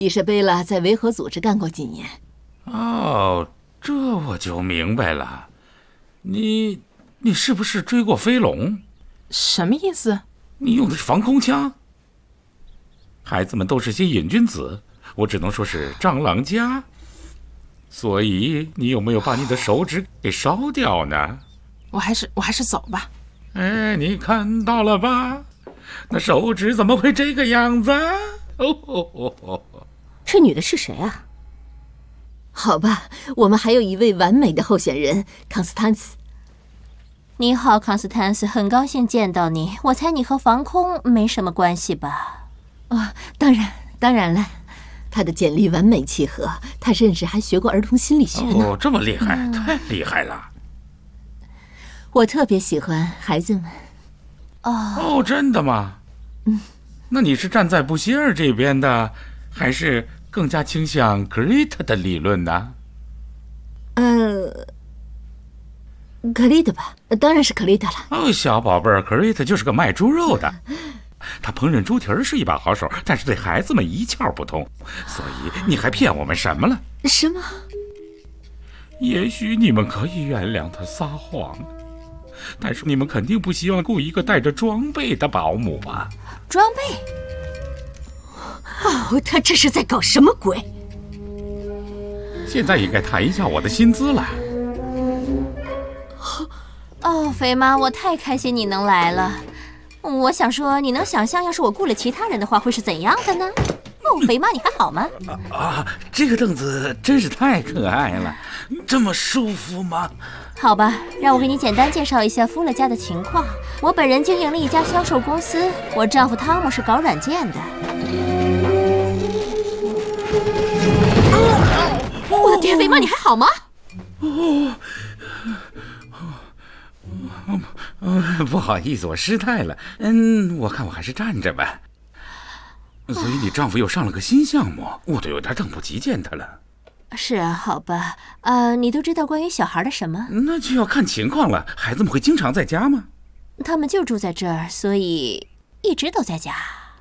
伊莎贝拉在维和组织干过几年。 哦，这我就明白了。你是不是追过飞龙？ 什么意思？ 你用的是防空枪。孩子们都是些瘾君子，我只能说是蟑螂家。所以你有没有把你的手指给烧掉呢？ 我还是走吧。 哎，你看到了吧？那手指怎么会这个样子？ 这女的是谁啊？ 好吧，我们还有一位完美的候选人，康斯坦斯。 你好，康斯坦斯，很高兴见到你。我猜你和防空没什么关系吧？ 哦，当然了，他的简历完美契合，他甚至还学过儿童心理学呢。 哦，这么厉害，太厉害了！ 我特别喜欢孩子们。 哦，真的吗？那你是站在布希尔这边的，还是更加倾向格瑞特的理论呢？ 克利特吧，当然是克利特了。 哦，小宝贝儿，格瑞特就是个卖猪肉的。他烹饪猪蹄儿是一把好手，但是对孩子们一窍不通。所以你还骗我们什么了？ 什么？ 也许你们可以原谅他撒谎，但是你们肯定不希望雇一个带着装备的保姆吧？ 装备？ 哦，他这是在搞什么鬼？ 现在应该谈一下我的薪资了。 哦，肥妈，我太开心你能来了。我想说，你能想象要是我雇了其他人的话会是怎样的呢？哦，肥妈，你还好吗？ 这个凳子真是太可爱了，这么舒服吗？ 好吧，让我给你简单介绍一下夫勒家的情况。我本人经营了一家销售公司，我丈夫汤姆是搞软件的。 我的天，肥妈，你还好吗？ 不好意思，我失态了。我看我还是站着吧。所以你丈夫又上了个新项目，我都有点等不及见他了。 是啊，好吧。你都知道关于小孩的什么？ 那就要看情况了。孩子们会经常在家吗？ 他们就住在这儿，所以一直都在家。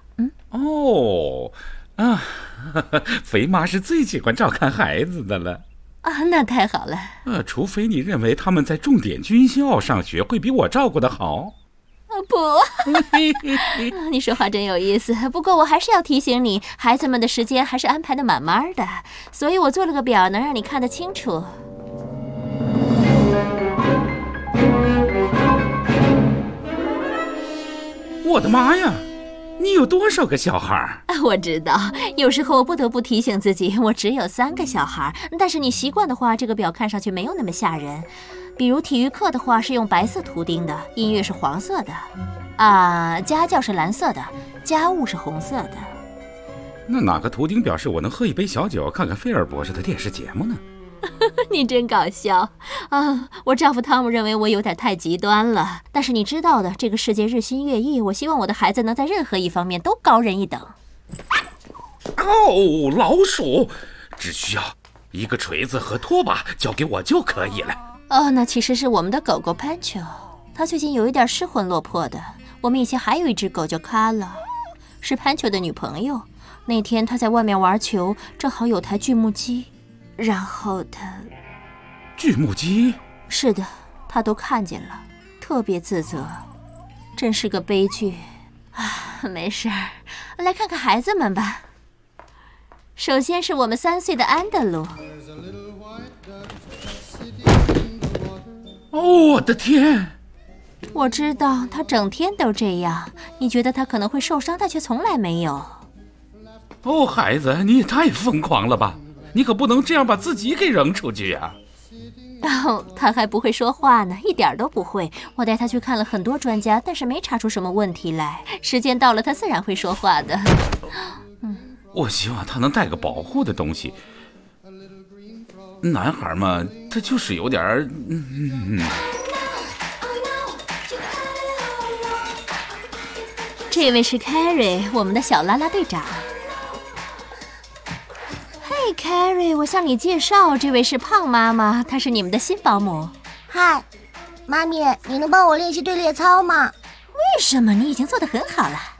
肥妈是最喜欢照看孩子的了。 那太好了。 除非你认为他们在重点军校上学会比我照顾得好。 不，你说话真有意思。不过我还是要提醒你，孩子们的时间还是安排得满满的，所以我做了个表，能让你看得清楚。 我的妈呀！你有多少个小孩？ 我知道，有时候我不得不提醒自己，我只有3个小孩。但是你习惯的话，这个表看上去没有那么吓人。比如体育课的话是用白色图钉的，音乐是黄色的，家教是蓝色的，家务是红色的。 那哪个图钉表示我能喝一杯小酒，看看菲尔博士的电视节目呢？ 你真搞笑我丈夫汤姆认为我有点太极端了，但是你知道的，这个世界日新月异，我希望我的孩子能在任何一方面都高人一等。 老鼠，只需要一个锤子和拖把，交给我就可以了。 那其实是我们的狗狗潘丘，它最近有一点失魂落魄的。我们以前还有一只狗叫卡拉，是潘丘的女朋友。那天她在外面玩球，正好有台锯木机，然后她…… 锯木机？ 是的，她都看见了，特别自责，真是个悲剧。没事儿，来看看孩子们吧。首先是我们3岁的安德鲁。 我的天！ 我知道他整天都这样，你觉得他可能会受伤，他却从来没有。 孩子，你也太疯狂了吧！你可不能这样把自己给扔出去呀！ 他还不会说话呢，一点都不会。我带他去看了很多专家，但是没查出什么问题来。时间到了，他自然会说话的。 我希望他能带个保护的东西。男孩嘛，他就是有点这位是 Carrie， 我们的小啦啦队长。嘿 ，Carrie， 我向你介绍，这位是胖妈妈，她是你们的新保姆。 嗨，妈咪，你能帮我练习队列操吗？ 为什么？你已经做得很好了。